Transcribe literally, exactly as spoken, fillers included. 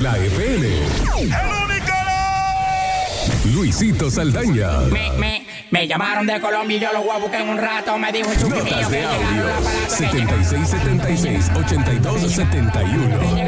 la F M. Luisito Saldaña. Me, me, me llamaron de Colombia y yo lo voy a buscar en un rato. Me dijo un chupi mío Notas que de llegaron audio la palabra que setenta y seis setenta y seis ochenta y dos setenta y uno.